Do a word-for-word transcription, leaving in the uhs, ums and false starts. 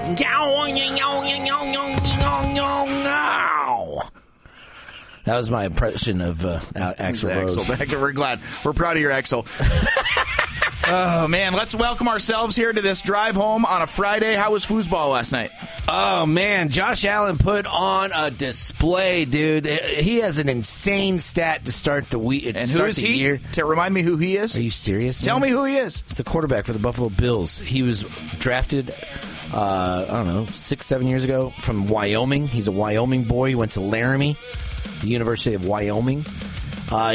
That was my impression of uh, Axl Rose. Axl. We're glad. We're proud of your Axl. Oh, man. Let's welcome ourselves here to this drive home on a Friday. How was foosball last night? Oh, man. Josh Allen put on a display, dude. He has an insane stat to start the week. And who is he? Year. To remind me who he is? Are you serious? Tell man? me who he is. It's the quarterback for the Buffalo Bills. He was drafted, uh, I don't know, six, seven years ago from Wyoming. He's a Wyoming boy. He went to Laramie, the University of Wyoming. Uh,